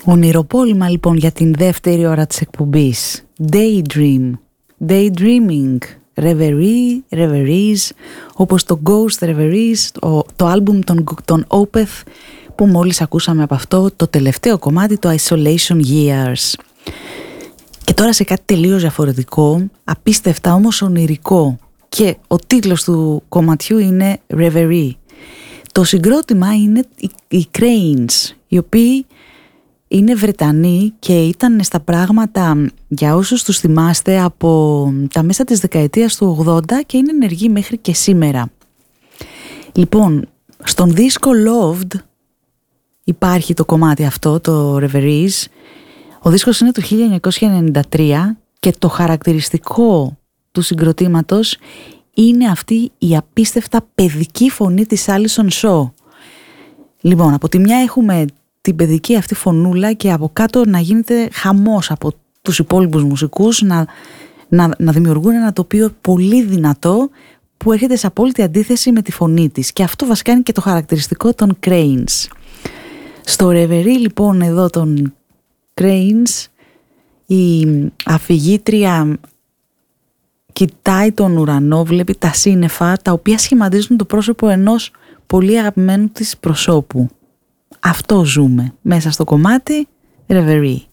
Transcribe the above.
Ονειροπόλημα λοιπόν για την δεύτερη ώρα της εκπομπής. Daydreaming, reveries, όπως το Ghost Reveries, το άλμπουμ των Opeth που μόλις ακούσαμε από αυτό το τελευταίο κομμάτι, το Isolation Years. Και τώρα σε κάτι τελείως διαφορετικό, απίστευτα όμως ονειρικό, και ο τίτλος του κομματιού είναι Reverie. Το συγκρότημα είναι οι Cranes, οι οποίοι είναι Βρετανοί και ήταν στα πράγματα, για όσους τους θυμάστε, από τα μέσα της δεκαετίας του 80 και είναι ενεργοί μέχρι και σήμερα. Λοιπόν, στον δίσκο Loved υπάρχει το κομμάτι αυτό, το Reveries. Ο δίσκος είναι του 1993 και το χαρακτηριστικό του συγκροτήματος είναι αυτή η απίστευτα παιδική φωνή της Alison Shaw. Λοιπόν, από τη μια έχουμε την παιδική αυτή φωνούλα και από κάτω να γίνεται χαμός από τους υπόλοιπους μουσικούς να δημιουργούν ένα τοπίο πολύ δυνατό που έρχεται σε απόλυτη αντίθεση με τη φωνή της, και αυτό βασικά είναι και το χαρακτηριστικό των Cranes. Στο Reverie λοιπόν εδώ των Cranes η αφηγήτρια κοιτάει τον ουρανό, βλέπει τα σύννεφα τα οποία σχηματίζουν το πρόσωπο ενός πολύ αγαπημένου της προσώπου. Αυτό ζούμε μέσα στο κομμάτι Reverie.